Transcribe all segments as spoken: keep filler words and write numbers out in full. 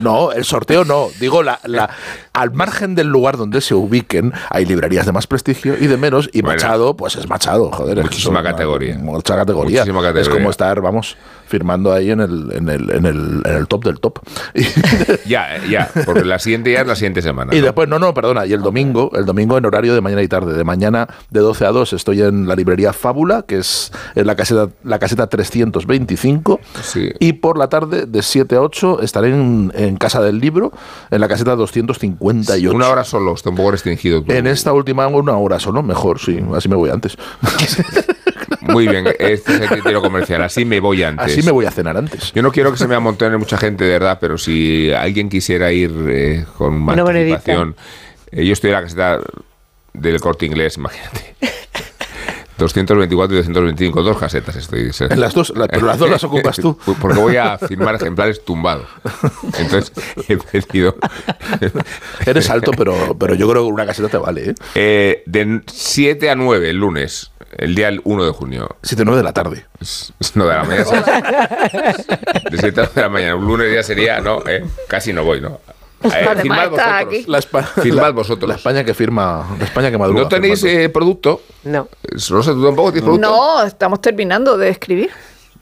No, el sorteo no. Digo, la, la, al margen del lugar donde se ubiquen, hay librerías de más prestigio y de menos, y bueno, Machado, pues es Machado, joder. Muchísima es categoría. Una, mucha categoría. Muchísima categoría. Es como estar, vamos, firmando ahí en el, en el, en el, en el top del top. Ya, ya, porque la siguiente ya es la siguiente semana. Y ¿no? después, no, no, perdona, y el domingo, el domingo en horario de mañana y tarde. De mañana de doce a dos estoy en la librería Fábula, que es en la caseta, la caseta trescientos veinticinco, sí. Y por la tarde de siete a ocho estaré en, en Casa del Libro, en la caseta doscientos cincuenta y ocho. Una hora solo, está un poco restringido. Tú. En esta última una hora solo, mejor, sí, así me voy antes. Muy bien, este es el criterio comercial, así me voy antes. Así me voy a cenar antes. Yo no quiero que se me amontone mucha gente, de verdad, pero si alguien quisiera ir eh, con más Una anticipación, eh, yo estoy en la caseta del Corte Inglés, imagínate. doscientos veinticuatro y doscientos veinticinco, dos casetas estoy. En las dos, la, pero las dos las ocupas tú. Porque voy a firmar ejemplares tumbados. Entonces he pedido. Eres alto, pero, pero yo creo que una caseta te vale, ¿eh? eh de siete a nueve el lunes, el día uno de junio. siete a nueve de la tarde. No, de la mañana. De siete a nueve de la mañana. Un lunes ya sería, no, eh, casi no voy, ¿no? Eh, firmad vosotros. La, Espa- firmad la, vosotros. La España que firma, la España que madruga. ¿No tenéis eh, producto? No. No sé, ¿tú tampoco tienes producto? No, estamos terminando de escribir.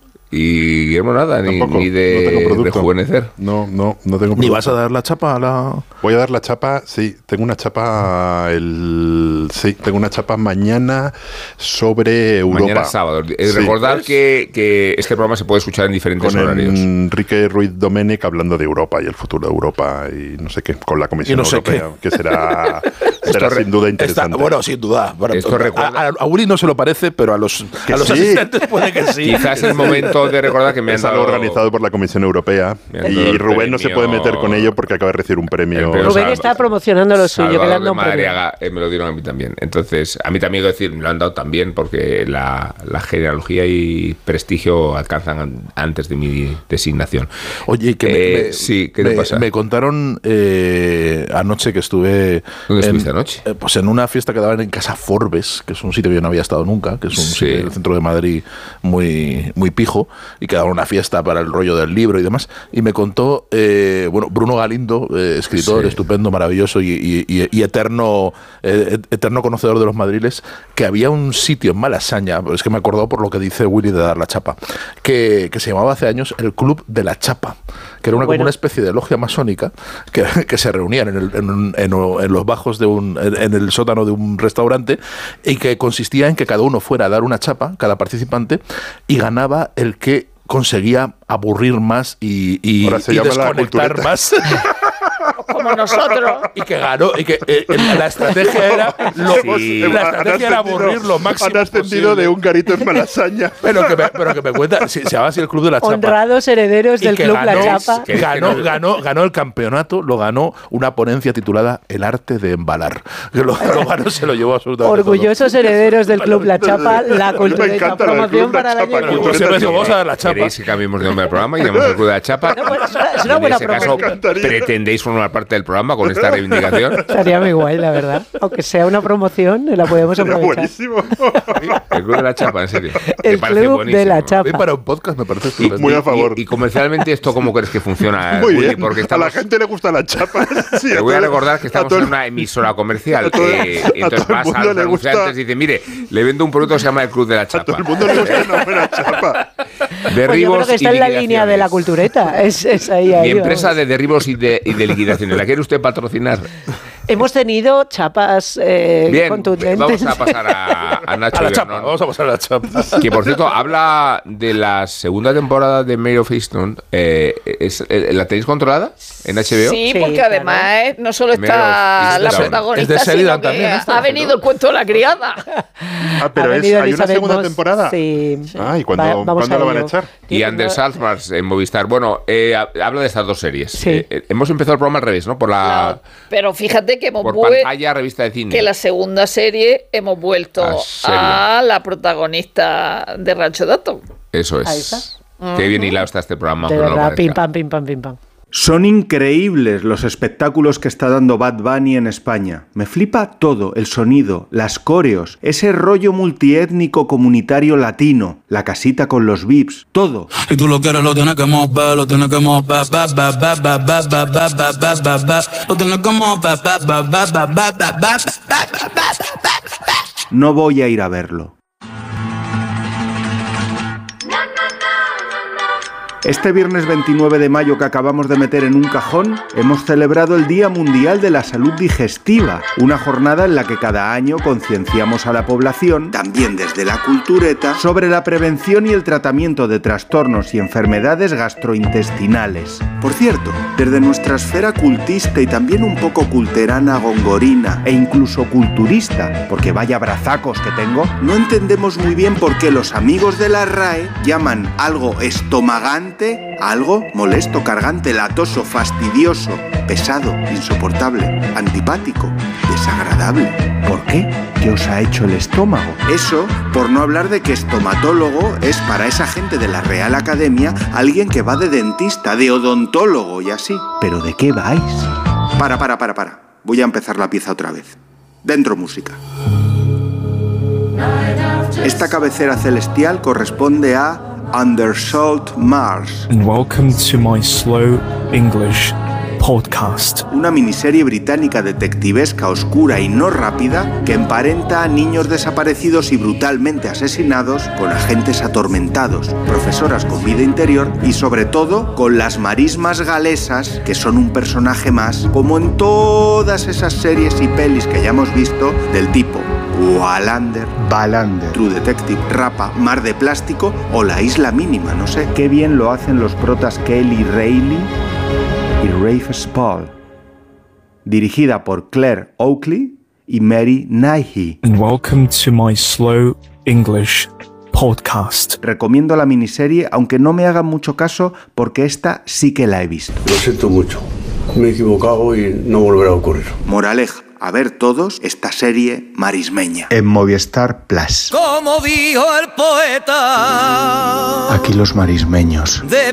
Y Guillermo nada, ni, Tampoco, ni de no rejuvenecer. No, no, no tengo producto. ¿Ni vas a dar la chapa a la...? Voy a dar la chapa, sí, tengo una chapa el sí, tengo una chapa mañana sobre Europa. Mañana sábado. Eh, Sí. Recordad que, que este programa se puede escuchar en diferentes Con horarios. Enrique Ruiz Domènech hablando de Europa y el futuro de Europa y no sé qué, con la Comisión no sé Europea, que será, será sin duda interesante. Está, bueno, sin duda. Bueno, Esto a, recuerda- a, a Willy no se lo parece, pero a los, Que a los sí. asistentes puede que sí. Quizás es el momento de recordar que me han Es algo dado... organizado por la Comisión Europea Me han y dado el Rubén no se premio- puede meter con ello porque acaba de recibir un premio. El premio Rubén Salva- está promocionando lo suyo, Salvador que le han de dado un premio. Madariaga, eh, me lo dieron a mí también. Entonces, a mí también, quiero decir, me lo han dado también porque la, la genealogía y prestigio alcanzan an- antes de mi designación. Oye, que Eh, me, me- sí, ¿qué te me, pasa? me contaron eh, anoche que estuve... ¿Dónde en, estuviste anoche? eh, pues en una fiesta que daban en Casa Forbes, que es un sitio que yo no había estado nunca, que es un Sí. sitio del centro de Madrid muy, muy pijo, y que daban una fiesta para el rollo del libro y demás. Y me contó, eh, bueno, Bruno Galindo, eh, escritor Sí. estupendo, maravilloso y, y- y- y eterno, eh, eterno conocedor de los madriles, que había un sitio en Malasaña, es que me he acordado por lo que dice Willy de dar la chapa, que, que se llamaba hace años el Club de la Chapa, que era una, Bueno. como una especie de logia masónica que, que se reunían en, el- en un- en o- en los bajos de un, en, en el sótano de un restaurante, y que consistía en que cada uno fuera a dar una chapa, cada participante, y ganaba el que conseguía aburrir más y, y, Ahora se y llama la desconectar cultureta. más. Como nosotros. Y que ganó, y que eh, eh, la estrategia era lo, Sí. la Han estrategia era ascendido- aburrir lo máximo Han ascendido posible. de un garito en Malasaña. Pero que me, pero que me cuenta, se, se llama así el Club de la Chapa. Honrados herederos Y del que Club ganó, La Chapa. que ganó, ganó, ganó el campeonato, lo ganó una ponencia titulada El arte de embalar. Que lo, lo ganó, se lo llevó absolutamente todo. Orgullosos herederos del Club La Chapa, la Me cultura encanta lo del promoción Club La para el Chapa, año que cultura viene. Siempre decimos, vamos a dar la chapa. ¿Queréis que cambiemos de nombre al programa y llamamos al Club de la Chapa? Es una- es una En buena ese caso, promoción. encantaría. ¿pretendéis formar parte del programa con esta reivindicación? Estaría muy guay, la verdad. Aunque sea una promoción, la podemos Era aprovechar. buenísimo. El Club de la Chapa, en serio. Me El parece Club buenísimo. de la A mí Chapa. para un podcast me parece estupendo. Muy a favor. Y, y comercialmente, ¿esto cómo crees que funciona, Muy Willy? bien. Porque A estamos... la gente le gusta la chapa. Sí, Te voy a todo- recordar que estamos todo en el- una emisora comercial. a todo- eh, a entonces todo el vas mundo a los le gusta- anunciantes y dices, mire, le vendo un producto que se llama el Club de la A Chapa. todo el mundo le gusta una buena chapa. Pues yo Derribos creo que está y en la línea de la liquidaciones. cultureta. Es, es ahí, ahí, Mi empresa vamos. de derribos y de, y de liquidaciones. ¿La quiere usted patrocinar? Hemos tenido chapas eh, Bien, contundentes. vamos a pasar a, a Nacho A la Ibernón, chapa, vamos a pasar a la chapa. que por cierto habla de la segunda temporada de Mare of Easttown. Eh, es- eh, ¿La tenéis controlada en H B O? Sí, Sí, porque claro. además eh, no solo Meryl está Streep. la Es de protagonista, Sheridan sino que también, esta, ha venido el cuento de la criada. Ah, pero Ha es, venido hay una Elizabeth segunda Moss. temporada. Sí. Ah, ¿y cuándo, Va- vamos ¿cuándo a la van a ello. echar? Y Anders Salzmars en Movistar. Bueno, eh, habla de estas dos series. Sí. Eh, eh, hemos empezado el programa al revés, ¿no? Por la No, pero fíjate que hemos por vuelto. pantalla, revista de cine. Que la segunda serie hemos vuelto Ah, serie. a la protagonista de Rancho Dato. Eso Ahí es. está. Qué bien hilado está este programa. De aunque no lo verdad, parezca. pim pam, pim pam, pim pam. Son increíbles los espectáculos que está dando Bad Bunny en España. Me flipa todo, el sonido, las coreos, ese rollo multiétnico comunitario latino, la casita con los V I Ps, todo. Y tú lo quieres, lo tienes que mover, lo tienes que mover, ba, ba, ba, ba, ba, ba, ba, ba, ba, ba, ba, lo tienes que mover, ba, ba, ba, ba, ba, ba, ba, ba, ba, ba. No voy a ir a verlo. Este viernes veintinueve de mayo que acabamos de meter en un cajón, hemos celebrado el Día Mundial de la Salud Digestiva, una jornada en la que cada año concienciamos a la población, también desde la cultureta, sobre la prevención y el tratamiento de trastornos y enfermedades gastrointestinales. Por cierto, desde nuestra esfera cultista y también un poco culterana, gongorina e incluso culturista, porque vaya brazacos que tengo, no entendemos muy bien por qué los amigos de la R A E llaman algo estomagante algo molesto, cargante, latoso, fastidioso, pesado, insoportable, antipático, desagradable. ¿Por qué? ¿Qué os ha hecho el estómago? Eso, por no hablar de que estomatólogo es para esa gente de la Real Academia alguien que va de dentista, de odontólogo y así. ¿Pero de qué vais? Para, para, para, para. Voy a empezar la pieza otra vez. Dentro música. Esta cabecera celestial corresponde a Undersalt Mars. And welcome to my slow English podcast. Una miniserie británica detectivesca, oscura y no rápida que emparenta a niños desaparecidos y brutalmente asesinados con agentes atormentados, profesoras con vida interior y sobre todo con las marismas galesas que son un personaje más, como en todas esas series y pelis que ya hemos visto del tipo Wallander, Ballander, True Detective, Rapa, Mar de Plástico o La Isla Mínima, no sé. Qué bien lo hacen los protas Kelly Reilly y Rafe Spall. Dirigida por Claire Oakley y Mary Nighy. And welcome to my slow English podcast. Recomiendo la miniserie, aunque no me hagan mucho caso, porque esta sí que la he visto. Lo siento mucho. Me he equivocado y no volverá a ocurrir. Moraleja. A ver todos esta serie marismeña. En Movistar Plus. Como dijo el poeta. Aquí los marismeños. De